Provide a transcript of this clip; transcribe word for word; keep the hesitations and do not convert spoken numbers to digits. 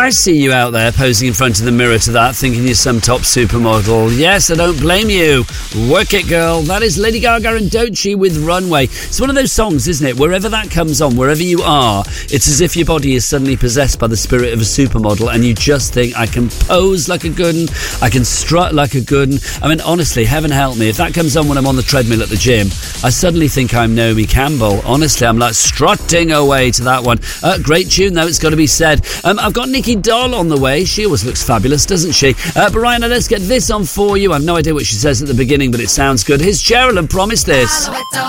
I see you out there posing in front of the mirror to that, thinking you're some top supermodel. Yes, I don't blame you. Work it, girl. That is Lady Gaga and Doechii with Runway. It's one of those songs, isn't it? Wherever that comes on, wherever you are, it's as if your body is suddenly possessed by the spirit of a supermodel, and you just think, I can pose like a good 'un, I can strut like a good 'un. I mean, honestly, heaven help me, if that comes on when I'm on the treadmill at the gym, I suddenly think I'm Naomi Campbell. Honestly, I'm like strutting away to that one. Uh, great tune, though, it's got to be said. Um, I've got Nikki Doll on the way. She always looks fabulous, doesn't she? Uh, but Ryan, let's get this on for you. I've no idea what she says at the beginning, but it sounds good. Here's Cheryl and Promise This.